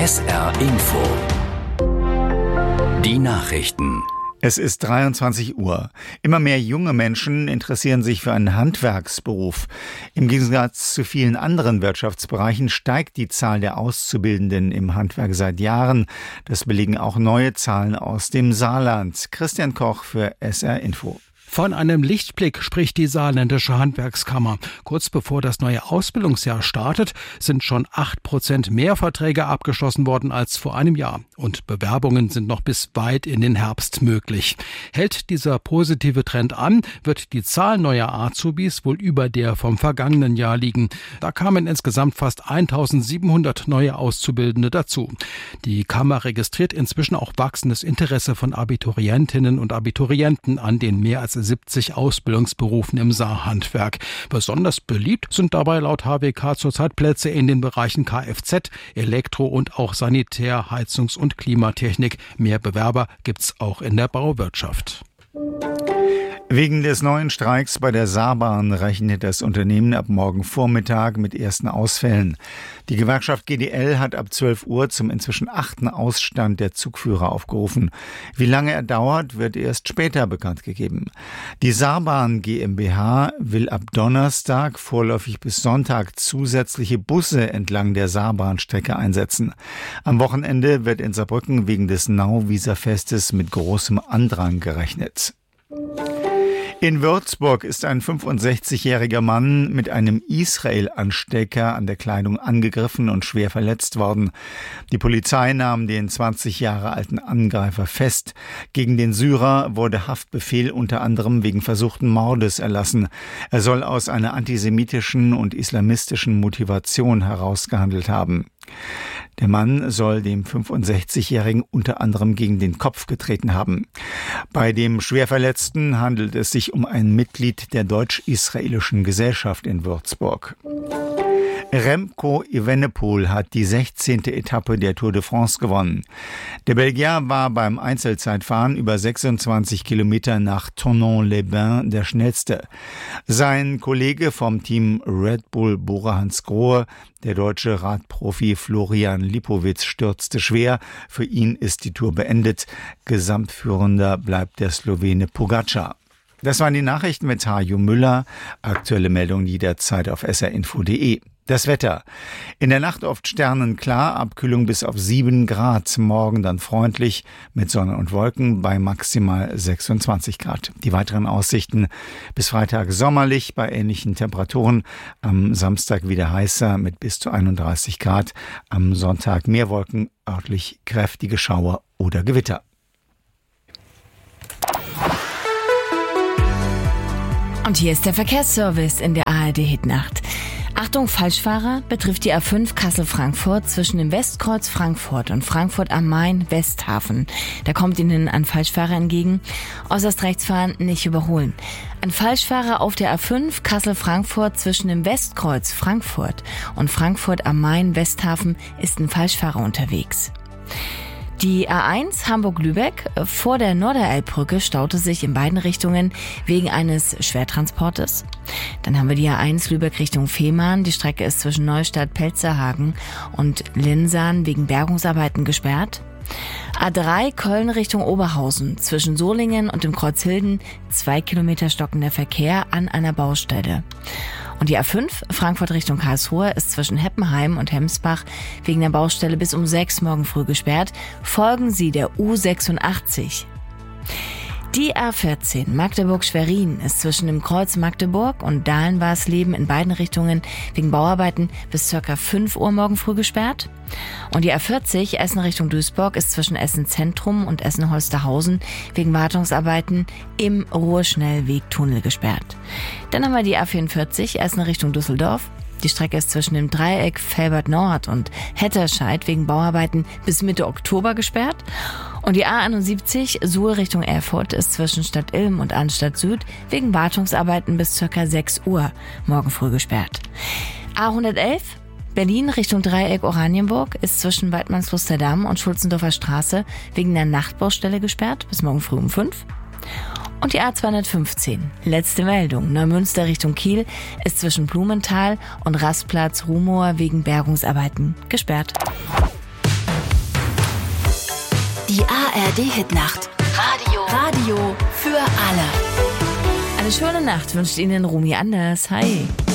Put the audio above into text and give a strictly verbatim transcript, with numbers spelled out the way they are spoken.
S R Info. Die Nachrichten. Es ist dreiundzwanzig Uhr. Immer mehr junge Menschen interessieren sich für einen Handwerksberuf. Im Gegensatz zu vielen anderen Wirtschaftsbereichen steigt die Zahl der Auszubildenden im Handwerk seit Jahren. Das belegen auch neue Zahlen aus dem Saarland. Christian Koch für S R Info. Von einem Lichtblick spricht die saarländische Handwerkskammer. Kurz bevor das neue Ausbildungsjahr startet, sind schon acht Prozent mehr Verträge abgeschlossen worden als vor einem Jahr. Und Bewerbungen sind noch bis weit in den Herbst möglich. Hält dieser positive Trend an, wird die Zahl neuer Azubis wohl über der vom vergangenen Jahr liegen. Da kamen insgesamt fast eintausendsiebenhundert neue Auszubildende dazu. Die Kammer registriert inzwischen auch wachsendes Interesse von Abiturientinnen und Abiturienten an den mehr als siebzig Ausbildungsberufen im Saarhandwerk. Besonders beliebt sind dabei laut H W K zurzeit Plätze in den Bereichen Kfz, Elektro und auch Sanitär, Heizungs- und Klimatechnik. Mehr Bewerber gibt's auch in der Bauwirtschaft. Wegen des neuen Streiks bei der Saarbahn rechnet das Unternehmen ab morgen Vormittag mit ersten Ausfällen. Die Gewerkschaft G D L hat ab zwölf Uhr zum inzwischen achten Ausstand der Zugführer aufgerufen. Wie lange er dauert, wird erst später bekannt gegeben. Die Saarbahn GmbH will ab Donnerstag vorläufig bis Sonntag zusätzliche Busse entlang der Saarbahnstrecke einsetzen. Am Wochenende wird in Saarbrücken wegen des Nauwieser-Festes mit großem Andrang gerechnet. In Würzburg ist ein fünfundsechzigjähriger Mann mit einem Israel-Anstecker an der Kleidung angegriffen und schwer verletzt worden. Die Polizei nahm den zwanzig Jahre alten Angreifer fest. Gegen den Syrer wurde Haftbefehl unter anderem wegen versuchten Mordes erlassen. Er soll aus einer antisemitischen und islamistischen Motivation herausgehandelt haben. Der Mann soll dem fünfundsechzigjährigen unter anderem gegen den Kopf getreten haben. Bei dem Schwerverletzten handelt es sich um ein Mitglied der deutsch-israelischen Gesellschaft in Würzburg. Remco Evenepoel hat die sechzehnte Etappe der Tour de France gewonnen. Der Belgier war beim Einzelzeitfahren über sechsundzwanzig Kilometer nach Thonon-les-Bains der schnellste. Sein Kollege vom Team Red Bull Bora Hansgrohe, der deutsche Radprofi Florian Lipowitz, stürzte schwer. Für ihn ist die Tour beendet. Gesamtführender bleibt der Slowene Pogačar. Das waren die Nachrichten mit Hajo Müller. Aktuelle Meldungen jederzeit auf s r info punkt de. Das Wetter. In der Nacht oft sternenklar, Abkühlung bis auf sieben Grad. Morgen dann freundlich mit Sonne und Wolken bei maximal sechsundzwanzig Grad. Die weiteren Aussichten: bis Freitag sommerlich bei ähnlichen Temperaturen. Am Samstag wieder heißer mit bis zu einunddreißig Grad. Am Sonntag mehr Wolken, örtlich kräftige Schauer oder Gewitter. Und hier ist der Verkehrsservice in der A R D-Hitnacht. Achtung, Falschfahrer, betrifft die A fünf Kassel-Frankfurt zwischen dem Westkreuz Frankfurt und Frankfurt am Main Westhafen. Da kommt Ihnen ein Falschfahrer entgegen. Äußerst rechts fahren, nicht überholen. Ein Falschfahrer auf der A fünf Kassel-Frankfurt zwischen dem Westkreuz Frankfurt und Frankfurt am Main Westhafen ist ein Falschfahrer unterwegs. Die A eins Hamburg-Lübeck vor der Norderelbbrücke staute sich in beiden Richtungen wegen eines Schwertransportes. Dann haben wir die A eins Lübeck Richtung Fehmarn. Die Strecke ist zwischen Neustadt-Pelzerhagen und Linsahn wegen Bergungsarbeiten gesperrt. A drei Köln Richtung Oberhausen zwischen Solingen und dem Kreuz Hilden. Zwei Kilometer stockender Verkehr an einer Baustelle. Und die A fünf Frankfurt Richtung Karlsruhe ist zwischen Heppenheim und Hemsbach wegen der Baustelle bis um sechs morgen früh gesperrt. Folgen Sie der U sechsundachtzig. Die A vierzehn Magdeburg-Schwerin ist zwischen dem Kreuz Magdeburg und Dahlen-Warsleben in beiden Richtungen wegen Bauarbeiten bis ca. fünf Uhr morgen früh gesperrt. Und die A vierzig Essen Richtung Duisburg ist zwischen Essen-Zentrum und Essen-Holsterhausen wegen Wartungsarbeiten im Ruhrschnellwegtunnel gesperrt. Dann haben wir die A vierundvierzig Essen Richtung Düsseldorf. Die Strecke ist zwischen dem Dreieck Felbert Nord und Hetterscheid wegen Bauarbeiten bis Mitte Oktober gesperrt. Und die A einundsiebzig Suhl Richtung Erfurt ist zwischen Stadt Ilm und Arnstadt Süd wegen Wartungsarbeiten bis ca. sechs Uhr morgen früh gesperrt. A hundertelf Berlin Richtung Dreieck Oranienburg ist zwischen Waldmannslusterdamm und Schulzendorfer Straße wegen der Nachtbaustelle gesperrt bis morgen früh um fünf. Und die A zweihundertfünfzehn, letzte Meldung, Neumünster Richtung Kiel ist zwischen Blumenthal und Rastplatz Rumohr wegen Bergungsarbeiten gesperrt. Die A R D-Hitnacht. Radio. Radio für alle. Eine schöne Nacht wünscht Ihnen Rumi Anders. Hi.